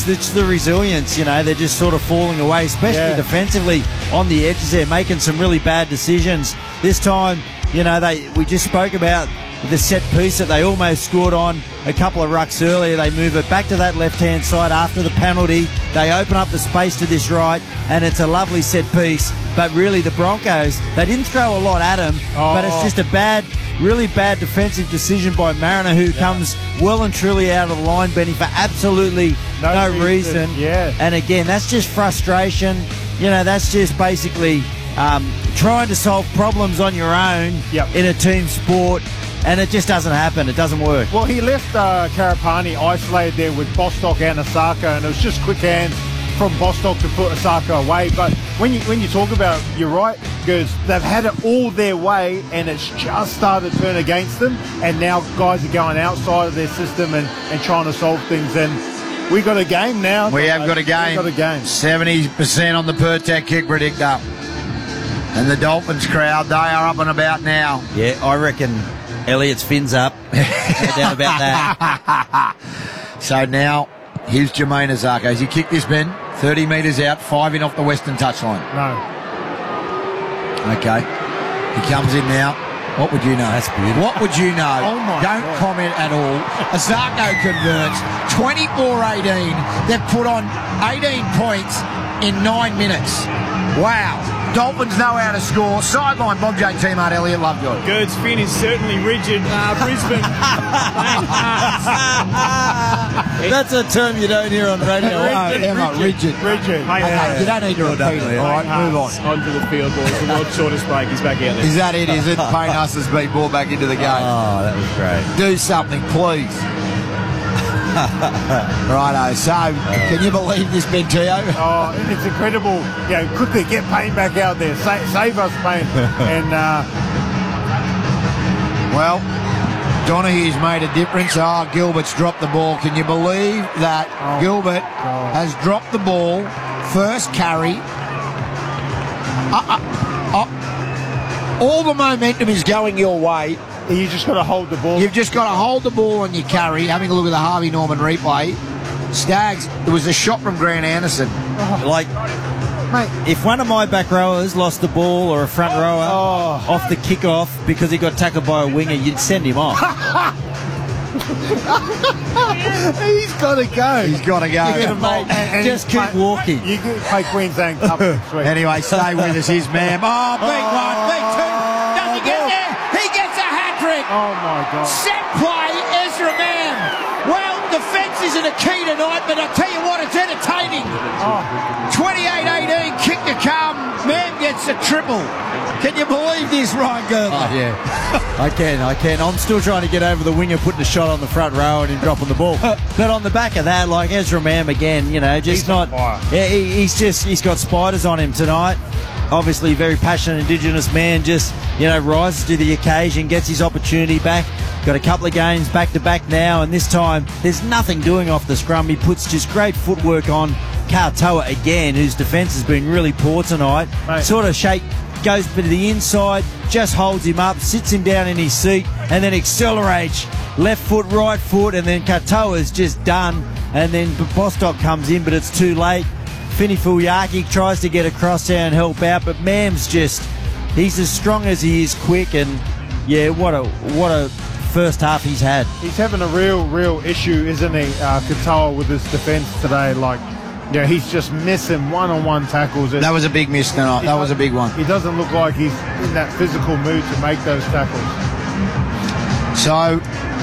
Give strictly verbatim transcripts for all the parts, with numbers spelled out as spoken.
it's, it's the resilience, you know. They're just sort of falling away, especially Yeah. defensively on the edges there, making some really bad decisions. This time, you know, they we just spoke about the set piece that they almost scored on a couple of rucks earlier. They move it back to that left-hand side after the penalty. They open up the space to this right, and it's a lovely set piece. But really, the Broncos, they didn't throw a lot at them, Oh. but it's just a bad, really bad defensive decision by Mariner, who comes well and truly out of the line, Benny, for absolutely No no, reason, reason. yeah. And again, that's just frustration. You know, that's just basically um, trying to solve problems on your own Yep. in a team sport. And it just doesn't happen. It doesn't work. Well, he left uh, Karapani isolated there with Bostock and Osaka, and it was just quick hands from Bostock to put Osaka away. But when you when you talk about, you're right, because they've had it all their way, and it's just started to turn against them, and now guys are going outside of their system and, and trying to solve things. And we got a game now. We have got a game. We've got a game. seventy percent on the Per-Tech kick predictor. And the Dolphins crowd, they are up and about now. Yeah, I reckon Elliott's fins up. No doubt about that. So now, here's Jermaine Osaka. Has he kicked this, Ben? thirty metres out, five in off the western touchline. No. Okay. He comes in now. What would you know? That's beautiful. What would you know? Oh, my Don't God. comment at all. Osaka converts. twenty-four eighteen. They've put on eighteen points in nine minutes. Wow. Dolphins know how to score. Sideline, Bob J. T-Mart, Elliott Lovejoy. Gert's fin is certainly rigid. Uh, Brisbane. That's a term you don't hear on radio. Oh, Emma, rigid. Rigid. Okay, Yeah. you don't need to repeat it. All right, move on. Onto the field, boys. The world's shortest break. He's back out there. Is that it, is it? Payne Huss has been brought back into the game. Oh, that was great. Do something, please. Righto, so can you believe this, Ben Teo? Oh, it's incredible. You know, quickly get Payne back out there. Save, save us, Payne. And uh, Well, Donahue's made a difference. Oh, Gilbert's dropped the ball. Can you believe that Oh, Gilbert God. has dropped the ball, first carry. Uh, uh, uh, all the momentum is going your way. you just got to hold the ball. You've just got to hold the ball on your carry. Having a look at the Harvey Norman replay. Stags, it was a shot from Grant Anderson. Like, Mate, if one of my back rowers lost the ball or a front rower Oh. off the kickoff because he got tackled by a winger, you'd send him off. he's got to go. He's got to go. You get him, mate. And- and Just keep mate, walking. You can play Queensland Cup next week. Anyway, stay with us. Here's Mam. Oh, beat one, beat two. Does he get there? He gets a hat-trick. Oh, my God. Set play, Ezra Mam. Well, defence isn't a key tonight, but I tell you what, it's entertaining. twenty-eight eighteen, kick to come. Mam gets a triple. Can you believe this, Ryan Girdler? Oh, yeah. I can, I can. I'm still trying to get over the winger putting a shot on the front row and him dropping the ball. But on the back of that, like Ezra Mam again, you know, just He's on not. fire. Yeah, he, he's just, he's got spiders on him tonight. Obviously, very passionate Indigenous man, just, you know, rises to the occasion, gets his opportunity back. Got a couple of games back to back now, and this time there's nothing doing off the scrum. He puts just great footwork on Katoa again, whose defence has been really poor tonight. Mate. Sort of shake, goes to the inside, just holds him up, sits him down in his seat, and then accelerates left foot, right foot, and then Katoa's just done. And then Bostock comes in, but it's too late. Fini Fuliaki tries to get across there and help out, but Mam's just, he's as strong as he is quick, and yeah, what a what a first half he's had. He's having a real, real issue, isn't he, uh, Katoa, with his defence today. Like, yeah, he's just missing one-on-one tackles. That was a big miss tonight. That was a big one. He doesn't look like he's in that physical mood to make those tackles. So,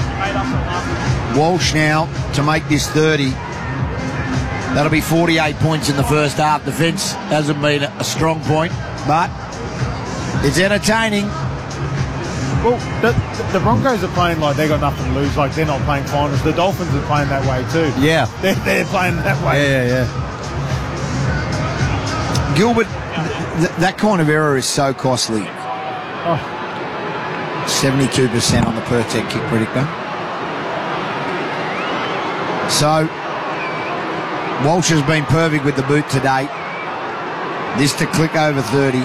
Walsh now to make this thirty. That'll be forty-eight points in the first half. Defence hasn't been a strong point, but it's entertaining. Well, the, the Broncos are playing like they got nothing to lose, like they're not playing finals. The Dolphins are playing that way too. Yeah. They're, they're playing that way. Yeah, yeah. Gilbert, th- that kind of error is so costly. Oh, seventy-two percent on the Per-Tech kick predictor. So, Walsh has been perfect with the boot to date. This to click over thirty.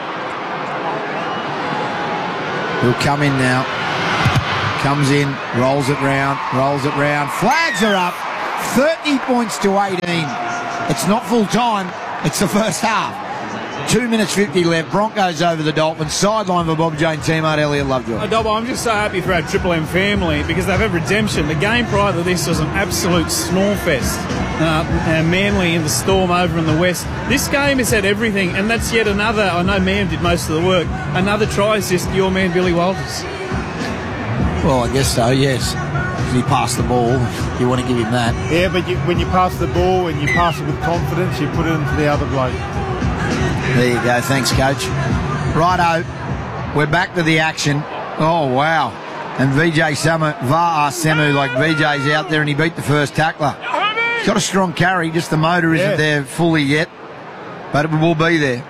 He'll come in now. Comes in, rolls it round, rolls it round. Flags are up. thirty points to eighteen. It's not full time. It's the first half. Two minutes fifty left. Broncos over the Dolphins. Sideline for Bob Jane teammate Elliot Lovejoy. Oh, Dobbo, I'm just so happy for our Triple M family because they've had redemption. The game prior to this was an absolute snore fest. Uh, and Manly in the storm over in the west. This game has had everything, and that's yet another. I know Mam did most of the work. Another try assist, your man Billy Walters. Well, I guess so, yes. He passed the ball. You want to give him that. Yeah, but you, when you pass the ball and you pass it with confidence, you put it into the other bloke. There you go. Thanks, Coach. Righto. We're back to the action. Oh, wow. And V J Samu, Va'a Semu, like V J's out there and he beat the first tackler. He's got a strong carry, just the motor isn't Yeah. there fully yet, but it will be there.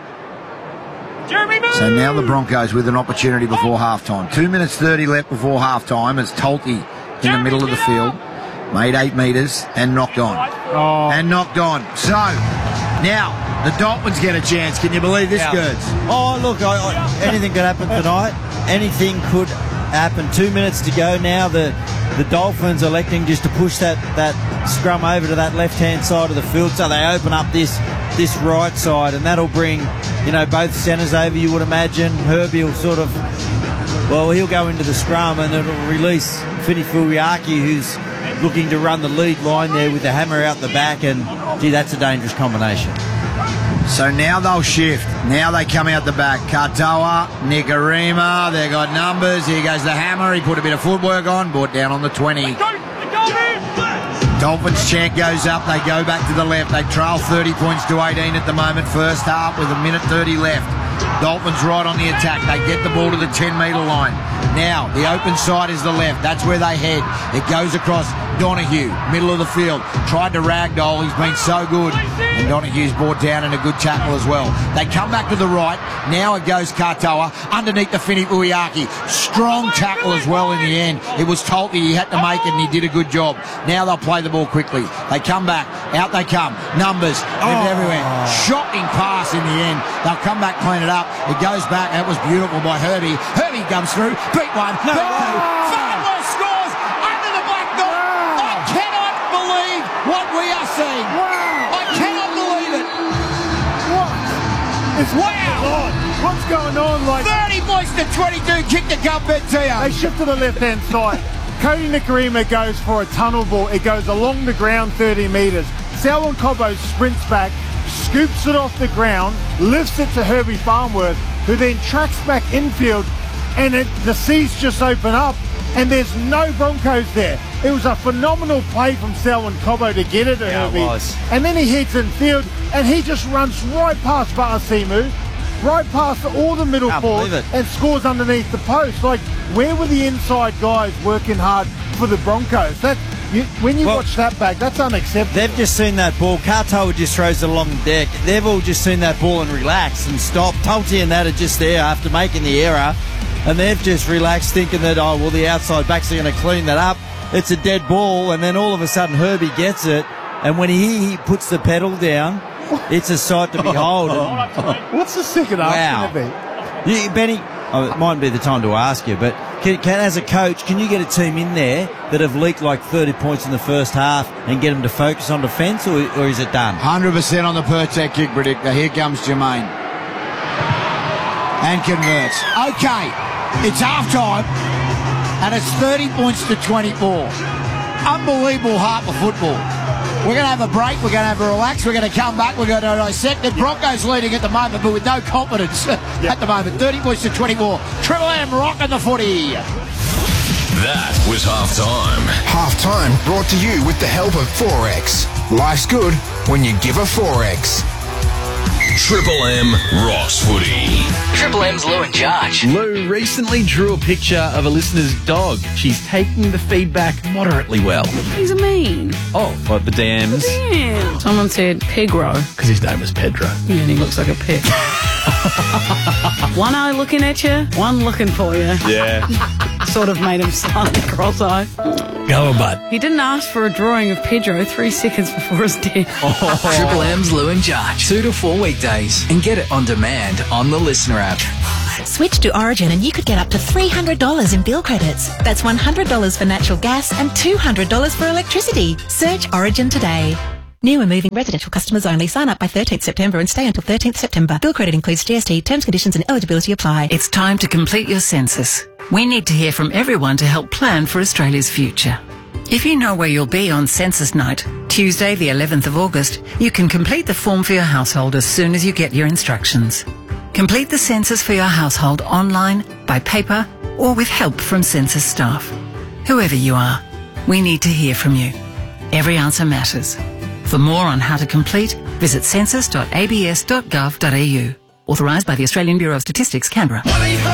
So now the Broncos with an opportunity before halftime. Two minutes thirty left before halftime as Tolte in the middle of the field made eight metres and knocked on. Oh. And knocked on. So now the Dolphins get a chance. Can you believe this, Yeah. Gerds? Oh, look, I, I, anything could happen tonight. Anything could happen. Two minutes to go now. The the Dolphins electing just to push that, that scrum over to that left-hand side of the field so they open up this this right side, and that'll bring, you know, both centres over, you would imagine. Herbie will sort of, well, he'll go into the scrum and it'll release Fini Fuiaki, who's looking to run the lead line there with the hammer out the back, and, gee, that's a dangerous combination. So now they'll shift. Now they come out the back. Katoa, Nikarima, they've got numbers. Here goes the hammer. He put a bit of footwork on, brought down on the twenty. Dolphins chant goes up. They go back to the left. They trail thirty points to eighteen at the moment. First half with a minute thirty left. Dolphins right on the attack. They get the ball to the ten metre line. Now, the open side is the left. That's where they head. It goes across Donahue, middle of the field. Tried to ragdoll. He's been so good. And Donahue's brought down in a good tackle as well. They come back to the right. Now it goes Katoa underneath the Fini Uiaki. Strong tackle as well in the end. It was Tolte. He had to make it and he did a good job. Now they'll play the ball quickly. They come back. Out they come. Numbers. Oh. Everywhere. Shocking pass in the end. They'll come back, clean it up. It goes back. That was beautiful by Herbie. Herbie comes through. Beat one. No. Beat two. Farnworth scores under the black dot. I cannot believe what we are seeing. Wow. I cannot believe it. What? It's Wow. on. What's going on? Like, thirty points to twenty-two. Kick the cup bed to you. they shift to the left-hand side. Cody Nikarima goes for a tunnel ball. It goes along the ground thirty metres. Selwyn Cobbo sprints back, scoops it off the ground, lifts it to Herbie Farnworth, who then tracks back infield, and it, the seas just open up, and there's no Broncos there. It was a phenomenal play from Selwyn Cobbo to get it to Yeah, it Herbie. was. And then he heads in field, and he just runs right past Vaasimu, right past all the middle Can't forwards, believe it. and scores underneath the post. Like, where were the inside guys working hard for the Broncos? That you, when you Well, watch that back, that's unacceptable. They've just seen that ball. Katoa just throws it along the deck. They've all just seen that ball and relaxed and stopped. Tolte and that are just there after making the error, and they've just relaxed thinking that, oh, well, the outside backs are going to clean that up. It's a dead ball, and then all of a sudden Herbie gets it, and when he, he puts the pedal down, it's a sight to behold. And, What's the second half Wow. going to be? you, Benny, oh, it mightn't be the time to ask you, but can, can, as a coach, can you get a team in there that have leaked like thirty points in the first half and get them to focus on defence, or, or is it done? one hundred percent on the per-tech kick predictor. Here comes Jermaine. And converts. Okay, it's half-time, and it's thirty points to twenty-four. Unbelievable heart of football. We're going to have a break. We're going to have a relax. We're going to come back. We're going to dissect it. Broncos leading at the moment, but with no confidence at the moment. thirty points to twenty-four. Triple M rocking the footy. That was halftime. Halftime brought to you with the help of Forex. Life's good when you give a Forex. Triple M rocks footy. Triple M's Lou and Josh. Lou recently drew a picture of a listener's dog. She's taking the feedback moderately well. He's mean. Oh, like the D Ms? Yeah. Someone said Pegro. Because his name was Pedro. Yeah, and he looks like a pig. One eye looking at you, one looking for you. Yeah. Sort of made him slightly cross-eyed. Go on, bud. He didn't ask for a drawing of Pedro three seconds before his death. Triple M's Lou and Josh. Two to four weekdays. And get it on demand on the Listener app. Switch to Origin and you could get up to three hundred dollars in bill credits. That's one hundred dollars for natural gas and two hundred dollars for electricity. Search Origin today. New and moving residential customers only. Sign up by thirteenth September and stay until thirteenth September. Bill credit includes G S T. Terms, conditions and eligibility apply. It's time to complete your census. We need to hear from everyone to help plan for Australia's future. If you know where you'll be on census night, Tuesday the eleventh of August, you can complete the form for your household as soon as you get your instructions. Complete the census for your household online, by paper, or with help from census staff. Whoever you are, we need to hear from you. Every answer matters. For more on how to complete, visit census dot a b s dot gov dot a u. Authorised by the Australian Bureau of Statistics, Canberra.